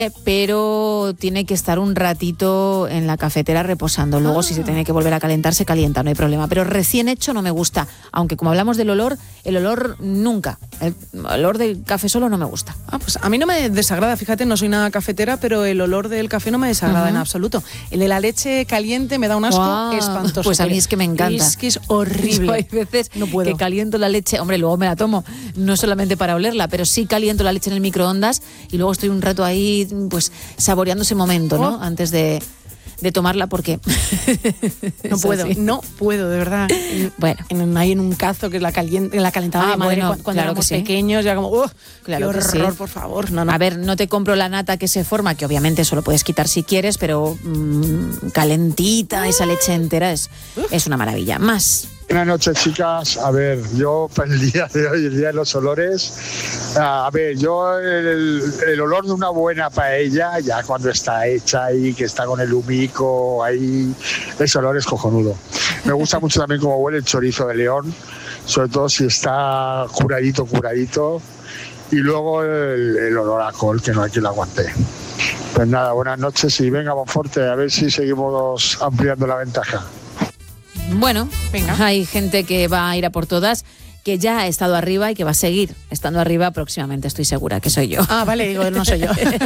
pero tiene que estar un ratito en la cafetera reposando. Luego, si se tiene que volver a calentar, se calienta, no hay problema. Pero recién hecho no me gusta. Aunque como hablamos del olor, el olor nunca. El olor del café solo no me gusta. Pues a mí no me desagrada, fíjate, no soy nada cafetera, pero el olor del café no me desagrada en absoluto. El de la leche caliente me da un asco espantoso. Pues a mí es que me encanta. Es que es horrible. Hay veces no puedo. Que caliento la leche, hombre, luego me la tomo, no solamente para olerla, pero sí caliento la leche en el microondas y luego estoy un rato ahí, pues, saboreando ese momento, ¿no? Antes de tomarla, porque no puedo, de verdad. Bueno, ahí en un cazo que la calentaba mi madre cuando éramos pequeños, ya como, claro, qué horror, por favor. No. A ver, no te compro la nata que se forma, que obviamente eso lo puedes quitar si quieres, pero calentita, esa leche entera es una maravilla. Más. Buenas noches, chicas. A ver, yo para el día de hoy, el día de los olores, yo el olor de una buena paella, ya cuando está hecha ahí, que está con el humico ahí, ese olor es cojonudo. Me gusta mucho también cómo huele el chorizo de León, sobre todo si está curadito. Y luego el olor a col, que no hay quien lo aguante. Pues nada, buenas noches y venga, Monforte, a ver si seguimos ampliando la ventaja. Bueno, venga. Hay gente que va a ir a por todas, que ya ha estado arriba y que va a seguir estando arriba próximamente, estoy segura que soy yo. Vale, digo, no soy yo.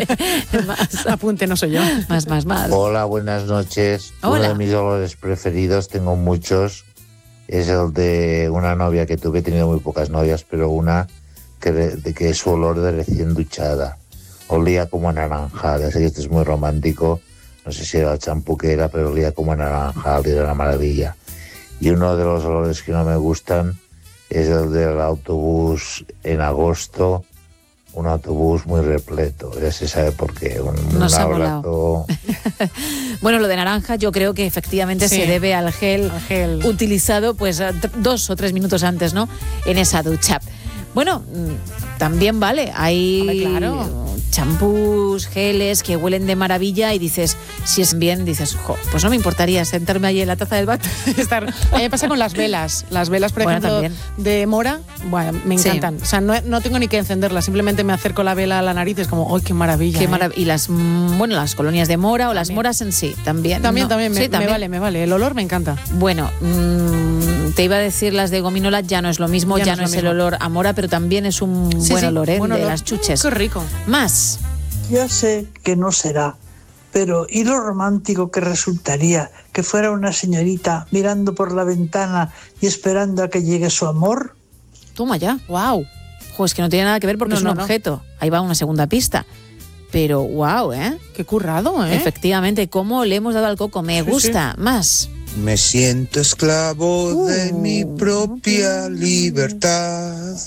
Apunte, no soy yo. Más. Hola, buenas noches. Hola. Uno de mis olores preferidos, tengo muchos, es el de una novia que tuve. He tenido muy pocas novias, pero una que es su olor de recién duchada. Olía como a naranjal, sé que esto es muy romántico, no sé si era el champú que era, pero olía como a naranjal y era una maravilla. Y uno de los olores que no me gustan es el del autobús en agosto, un autobús muy repleto. Ya se sabe por qué. Nos ha volado. Bueno, lo de naranja yo creo que efectivamente se debe al gel utilizado pues 2 o 3 minutos antes, ¿no? En esa ducha. Bueno, también vale, hay champús, geles que huelen de maravilla y dices, si es bien, dices, pues no me importaría sentarme ahí en la taza del váter. A mí me pasa con las velas, por ejemplo, también. De mora, me encantan. O sea, no tengo ni que encenderlas, simplemente me acerco la vela a la nariz y es como, ¡ay, qué maravilla! Y las colonias de mora o las moras en sí, también. También, me vale, el olor me encanta. Bueno, te iba a decir las de gominola, ya no es lo mismo, ya no es el olor a mora, pero también es un buen olor, de las chuches. Qué rico. Más. Ya sé que no será, pero ¿y lo romántico que resultaría que fuera una señorita mirando por la ventana y esperando a que llegue su amor? Toma ya. ¡Wow! Es que no tiene nada que ver porque es un objeto. Ahí va una segunda pista. Pero wow, ¿eh? Qué currado, ¿eh? Efectivamente, cómo le hemos dado al coco. Me gusta. Más. Me siento esclavo de mi propia libertad.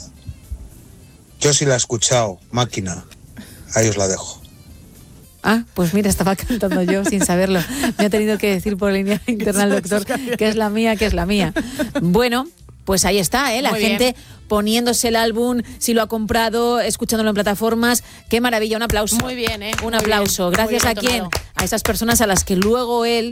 Yo sí la he escuchado, Máquina. Ahí os la dejo. Pues mira, estaba cantando yo sin saberlo. Me ha tenido que decir por línea interna el doctor que es la mía. Bueno, pues ahí está, la muy gente bien. Poniéndose el álbum, si lo ha comprado, escuchándolo en plataformas. ¡Qué maravilla! Un aplauso. Muy bien, Un aplauso. Gracias a quién? A esas personas a las que luego él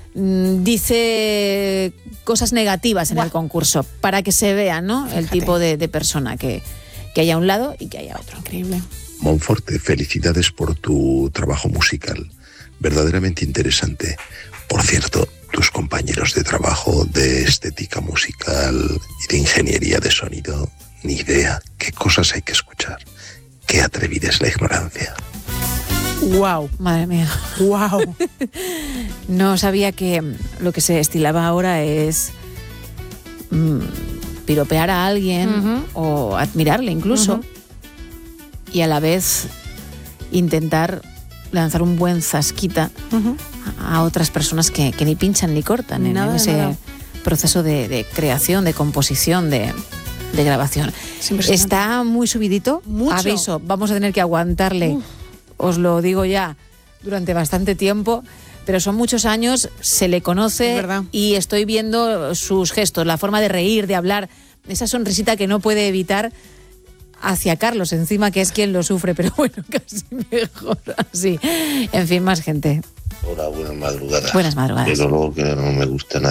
dice cosas negativas en el concurso, para que se vea, ¿no? Fíjate. El tipo de persona que hay a un lado y que hay a otro. Increíble. Monforte, felicidades por tu trabajo musical, verdaderamente interesante. Por cierto, tus compañeros de trabajo de estética musical y de ingeniería de sonido, ni idea qué cosas hay que escuchar. Qué atrevida es la ignorancia. ¡Wow! Madre mía. ¡Wow! No sabía que lo que se estilaba ahora es piropear a alguien o admirarle incluso. Y a la vez intentar lanzar un buen zasquita a otras personas que ni pinchan ni cortan en ese proceso de creación, de composición, de grabación. Está muy subidito. Mucho. Aviso, vamos a tener que aguantarle, os lo digo ya, durante bastante tiempo. Pero son muchos años, se le conoce y estoy viendo sus gestos, la forma de reír, de hablar, esa sonrisita que no puede evitar hacia Carlos, encima que es quien lo sufre, pero bueno, casi mejor así. En fin, más gente. Hola, buenas madrugadas. Buenas madrugadas. Pero luego que no me gusta nada.